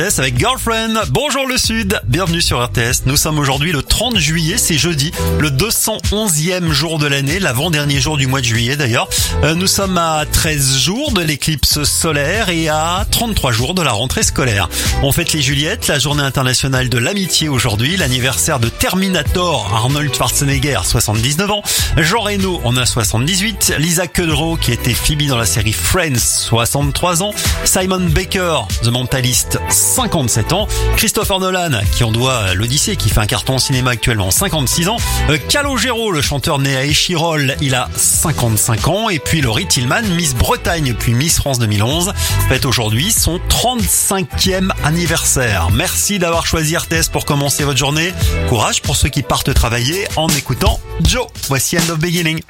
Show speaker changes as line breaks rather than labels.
RTS avec Girlfriend. Bonjour le Sud, bienvenue sur RTS. Nous sommes aujourd'hui le 30 juillet, c'est jeudi, le 211e jour de l'année, l'avant-dernier jour du mois de juillet d'ailleurs. Nous sommes à 13 jours de l'éclipse solaire et à 33 jours de la rentrée scolaire. On fête les Juliettes, la journée internationale de l'amitié aujourd'hui, l'anniversaire de Terminator, Arnold Schwarzenegger, 79 ans, Jean Reno en a 78, Lisa Kudrow qui était Phoebe dans la série Friends, 63 ans, Simon Baker, The Mentalist, 57 ans, Christopher Nolan qui en doit l'Odyssée, qui fait un carton au cinéma actuellement, 56 ans, Calogero, le chanteur né à Échirolles, il a 55 ans, et puis Laurie Tillman, Miss Bretagne puis Miss France 2011, fête aujourd'hui son 35e anniversaire. Merci d'avoir choisi RTS pour commencer votre journée. Courage pour ceux qui partent travailler en écoutant Joe. Voici End of Beginning.